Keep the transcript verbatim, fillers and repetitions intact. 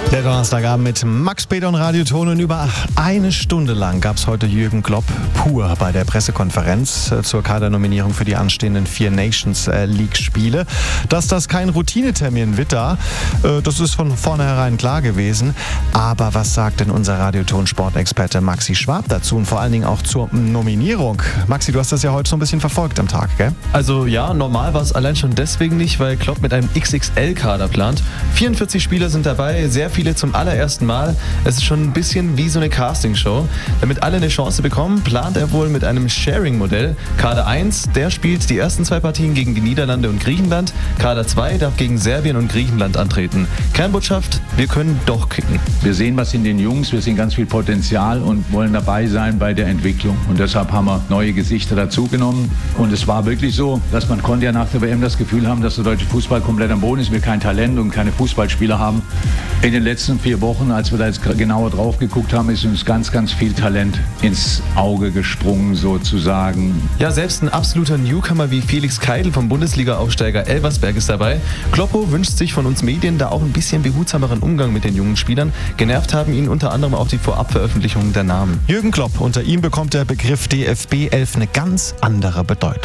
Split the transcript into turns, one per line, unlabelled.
Der Donnerstagabend mit Max Peter und Radio Ton, und über eine Stunde lang gab es heute Jürgen Klopp pur bei der Pressekonferenz zur Kadernominierung für die anstehenden vier Nations League Spiele. Dass das kein Routinetermin wird da, das ist von vornherein klar gewesen. Aber was sagt denn unser Radio Ton Sportexperte Maxi Schwab dazu und vor allen Dingen auch zur Nominierung? Maxi, du hast das ja heute so ein bisschen verfolgt am Tag, gell?
Also ja, normal war es allein schon deswegen nicht, weil Klopp mit einem X X L-Kader plant. vierundvierzig Spieler sind dabei, sehr viele zum allerersten Mal. Es ist schon ein bisschen wie so eine Castingshow. Damit alle eine Chance bekommen, plant er wohl mit einem Sharing-Modell. Kader eins, der spielt die ersten zwei Partien gegen die Niederlande und Griechenland. Kader zwei darf gegen Serbien und Griechenland antreten. Kernbotschaft, wir können doch kicken.
Wir sehen was in den Jungs, wir sehen ganz viel Potenzial und wollen dabei sein bei der Entwicklung. Und deshalb haben wir neue Gesichter dazugenommen. Und es war wirklich so, dass man konnte ja nach der W M das Gefühl haben, dass der deutsche Fußball komplett am Boden ist, wir kein Talent und keine Fußballspieler haben. In den letzten vier Wochen, als wir da jetzt genauer drauf geguckt haben, ist uns ganz, ganz viel Talent ins Auge gesprungen sozusagen.
Ja, selbst ein absoluter Newcomer wie Felix Keidl vom Bundesliga-Aufsteiger Elversberg ist dabei. Kloppo wünscht sich von uns Medien da auch ein bisschen behutsameren Umgang mit den jungen Spielern. Genervt haben ihn unter anderem auch die Vorabveröffentlichung der Namen.
Jürgen Klopp, unter ihm bekommt der Begriff D F B elf eine ganz andere Bedeutung.